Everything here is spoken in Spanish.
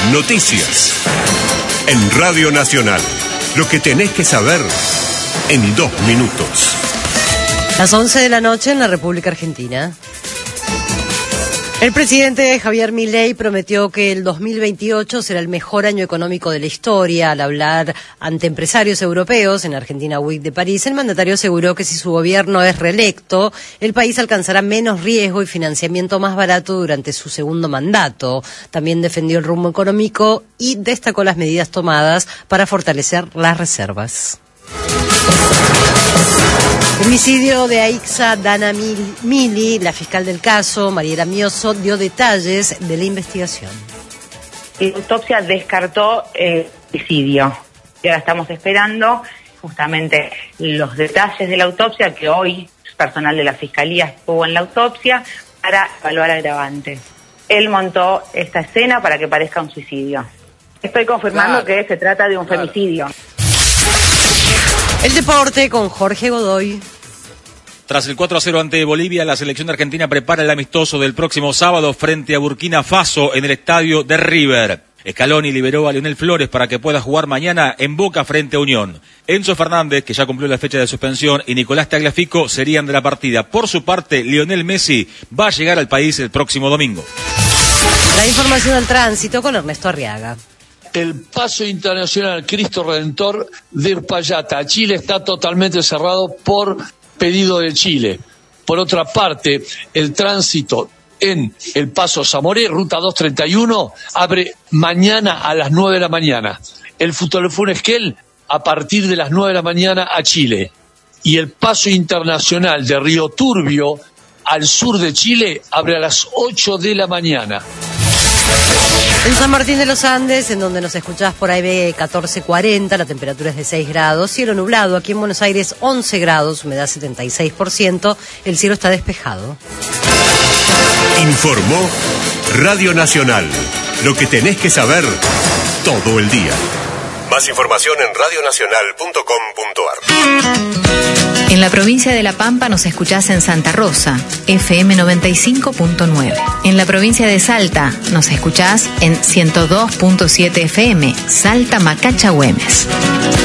Noticias. En Radio Nacional. Lo que tenés que saber en 2 minutos. Las 11 de la noche en la República Argentina. El presidente Javier Milei prometió que el 2028 será el mejor año económico de la historia. Al hablar ante empresarios europeos en Argentina Week de París, el mandatario aseguró que si su gobierno es reelecto, el país alcanzará menos riesgo y financiamiento más barato durante su segundo mandato. También defendió el rumbo económico y destacó las medidas tomadas para fortalecer las reservas. Homicidio de Aixa Dana Mili, la fiscal del caso, Mariela Mioso, dio detalles de la investigación. La autopsia descartó homicidio. Y ahora estamos esperando justamente los detalles de la autopsia, que hoy personal de la fiscalía estuvo en la autopsia para evaluar agravantes. Él montó esta escena para que parezca un suicidio. Estoy confirmando que se trata de un femicidio. El deporte con Jorge Godoy. Tras el 4-0 ante Bolivia, la selección de Argentina prepara el amistoso del próximo sábado frente a Burkina Faso en el estadio de River. Scaloni liberó a Lionel Flores para que pueda jugar mañana en Boca frente a Unión. Enzo Fernández, que ya cumplió la fecha de suspensión, y Nicolás Tagliafico serían de la partida. Por su parte, Lionel Messi va a llegar al país el próximo domingo. La información del tránsito con Ernesto Arriaga. El paso internacional Cristo Redentor de Uspallata a Chile está totalmente cerrado por pedido de Chile. Por otra parte, el tránsito en el paso Zamoré, ruta 231, abre mañana a las 9 de la mañana. El Futbolefún Esquel a partir de las 9 de la mañana a Chile. Y el paso internacional de Río Turbio al sur de Chile abre a las 8 de la mañana. En San Martín de los Andes, en donde nos escuchás por AB 1440, la temperatura es de 6 grados, cielo nublado. Aquí en Buenos Aires 11 grados, humedad 76%, el cielo está despejado. Informó Radio Nacional. Lo que tenés que saber todo el día. Más información en radionacional.com.ar. En la provincia de La Pampa nos escuchás en Santa Rosa, FM 95.9. En la provincia de Salta nos escuchás en 102.7 FM, Salta Macacha Güemes.